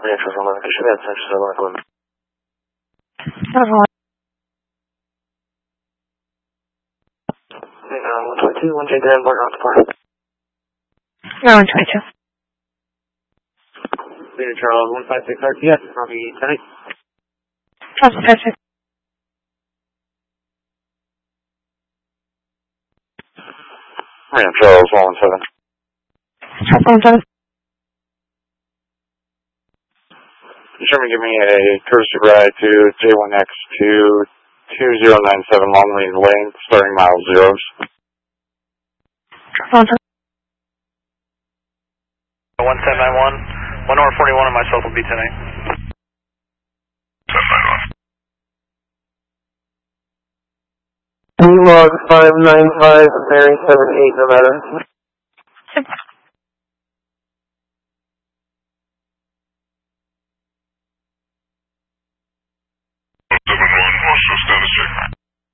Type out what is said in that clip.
Reinforce 11, should be at Central 11. Hello. 122, 1J10, Bark off the park. 122. Leader Charles, 156 RTS, copy 10-8. Charles 156. Ram Charles, 117. Charles 117. Sherman, give me a courtesy ride to J1X to 2097 Long Range Lane, starting mile zeros. Charles 1791, 1 hour 41 and myself will be 10-8. 7-8. Log 595, Mary 78, Nevada.